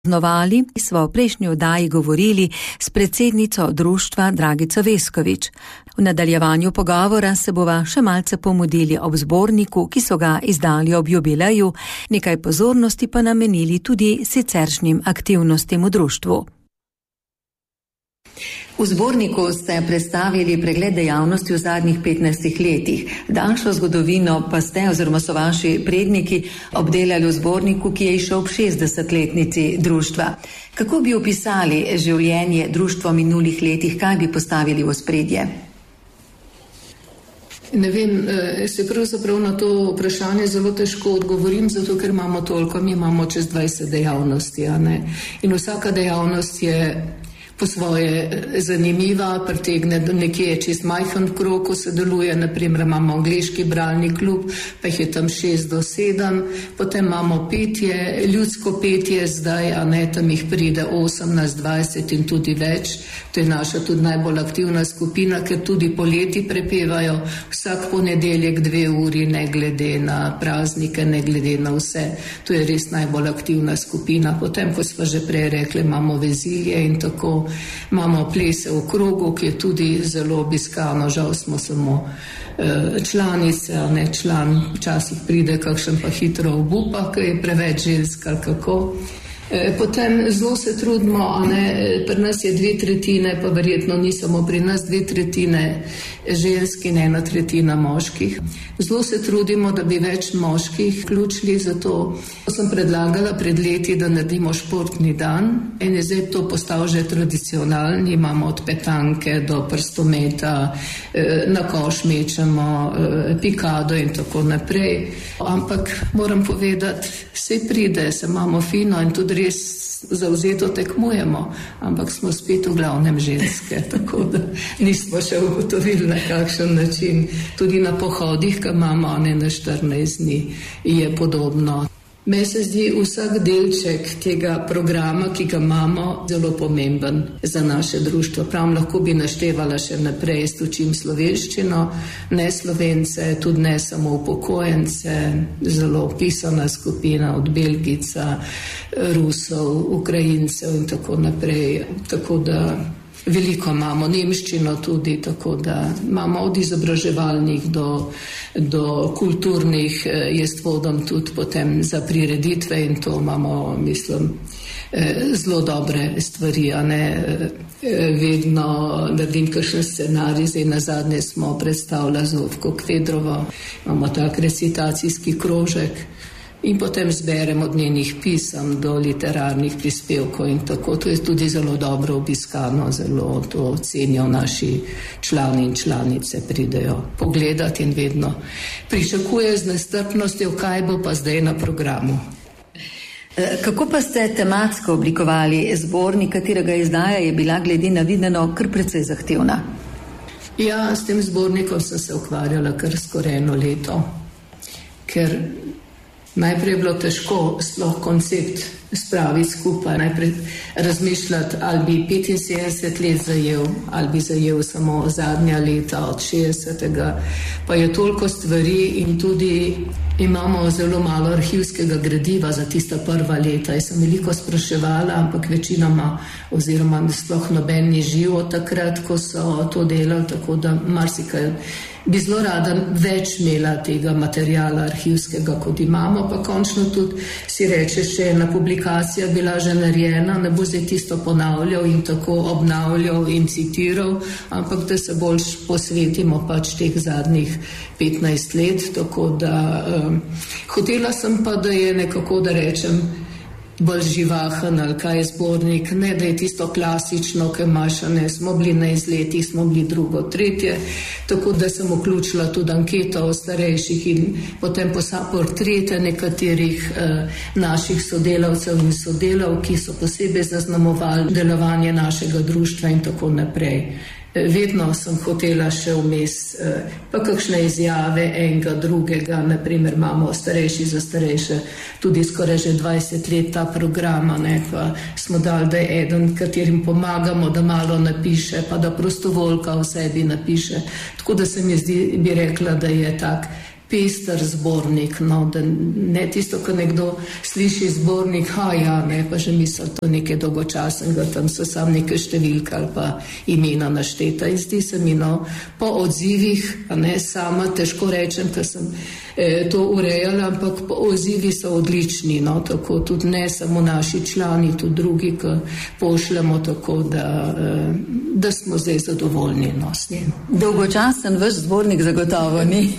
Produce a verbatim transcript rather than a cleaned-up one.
Novali smo v prejšnji oddaji govorili s predsednico društva Dragico Veskovič. V nadaljevanju pogovora se bova še malce pomudili ob zborniku, ki so ga izdali ob jubileju, nekaj pozornosti pa namenili tudi siceršnjim aktivnostim v društvu. V zborniku ste predstavili pregled dejavnosti v zadnjih petnajstih letih. Daljšo zgodovino pa ste, oziroma so vaši predniki, obdelali v zborniku, ki je išel ob šestdesetletnici društva. Kako bi opisali življenje društva v minulih letih, kaj bi postavili v ospredje? Ne vem, se pravzaprav na to vprašanje zelo težko odgovorim, zato ker imamo toliko, mi imamo čez dvajset dejavnosti, a ne? In vsaka dejavnost je po svoje zanimiva, pritegne nekje čist majhen krog, ko se deluje, naprimer imamo angleški bralni klub, pa jih je tam šest do sedem, potem imamo petje, ljudsko petje zdaj, a ne, tam jih pride osemnajst, dvajset in tudi več. To je naša tudi najbolj aktivna skupina, ker tudi poleti prepevajo vsak ponedeljek dve uri, ne glede na praznike, ne glede na vse. To je res najbolj aktivna skupina. Potem, ko smo že prej rekli, imamo vezilje in tako. Imamo plese v krogu, ki je tudi zelo obiskano, žal smo samo e, članice, a ne član, včasih pride kakšen pa hitro obupa, ki je preveč žensk ali kako. E, potem zelo se trudimo, a ne, pri nas je dve tretjine, pa verjetno ni samo pri nas dve tretjine žensk in ena tretjina moških. Zelo se trudimo, da bi več moških vključili, zato sem predlagala pred leti, da naredimo športni dan. In je zdaj to postal že tradicionalni, imamo od petanke do prstometa, na koš mečemo, pikado in tako naprej. Ampak moram povedati, vse pride, se imamo fino in tudi res zavzeto tekmujemo, ampak smo spet v glavnem ženske, tako da nismo še ugotovili na kakšen način. Tudi na pohodih, ki imamo, ne, na štirinajst dni, je podobno. Meni se zdi vsak delček tega programa, ki ga imamo, zelo pomemben za naše društvo. Prav lahko bi naštevala še naprej, jaz učim slovenščino, ne Slovence, tudi ne samo upokojence, zelo pisana skupina od Belgica, Rusov, Ukrajincev in tako naprej. Tako da veliko imamo, nemščino tudi, tako da imamo od izobraževalnih do, do kulturnih, jaz vodim tudi potem za prireditve in to imamo, mislim, zelo dobre stvari, a ne, vedno naredim kakšen scenarij, zdaj nazadnje smo predstavljali Zofko Kvedrovo, imamo tak recitacijski krožek. In potem zberem od njenih pisem do literarnih prispevkov in tako. To je tudi zelo dobro obiskano, zelo to cenijo naši člani in članice, pridejo pogledati in vedno pričakujejo z nestrpnostjo, kaj bo pa zdaj na programu. Kako pa ste tematsko oblikovali zbornik, katerega izdaja je bila glede na videno kar precej zahtevna? Ja, s tem zbornikom sem se ukvarjala kar skoraj eno leto, ker najprej je bilo težko sploh koncept spraviti skupaj, najprej razmišljati, ali bi petinsedemdeset let zajel, ali bi zajel samo zadnja leta od šestdesetega. Pa je toliko stvari in tudi imamo zelo malo arhivskega gradiva za tista prva leta. Jaz sem veliko spraševala, ampak večinoma, oziroma sploh noben ni živ od takrat, ko so to delali, tako da marsikaj bi zelo rada več imela tega materijala arhivskega, kot imamo, pa končno tudi si reče, še ena publikacija bila že narejena, ne bo zdaj tisto ponavljal in tako obnavljal in citiral, ampak da se bolj posvetimo pač teh zadnjih petnajst let, tako da um, hotela sem pa, da je nekako, da rečem, bolj živahen ali kaj je zbornik, ne da je tisto klasično, ki imaš, ne, smo bili na izletih, smo bili drugo, tretje, tako da sem vključila tudi anketo o starejših in potem portrete nekaterih eh, naših sodelavcev in sodelavk, ki so posebej zaznamovali delovanje našega društva in tako naprej. Vedno sem hotela še vmes, pa kakšne izjave enega, drugega, naprimer imamo starejši za starejše, tudi skoraj že dvajset let ta programa, ne, pa smo dali, da je eden, katerim pomagamo, da malo napiše, pa da prostovoljka o sebi napiše. Tako da se mi zdi, bi rekla, da je tak pester zbornik, no, da ne tisto, ko nekdo sliši zbornik, ha ja, ne, pa že misli to nekaj dolgočasnega, tam so sam neke številke ali pa imena našteta. In zdi se mi, no, po odzivih, a ne, sama težko rečem, ker sem eh, to urejala, ampak po odzivi so odlični, no, tako tudi ne samo naši člani, tudi drugi, ki pošljamo, tako da, eh, da smo zdaj zadovoljni, no, s njim. Dolgočasen vaš zbornik zagotovo ni.